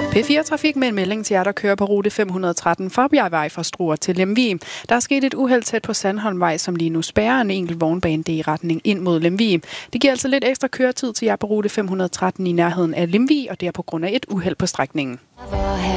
P4 Trafik med en melding til jer, der kører på rute 513 fra Bjergvej fra Struer til Lemvig. Der er sket et uheld tæt på Sandholmvej, som lige nu spærrer en enkelt vognbane i retning ind mod Lemvig. Det giver altså lidt ekstra køretid til jer på rute 513 i nærheden af Lemvig, og det er på grund af et uheld på strækningen.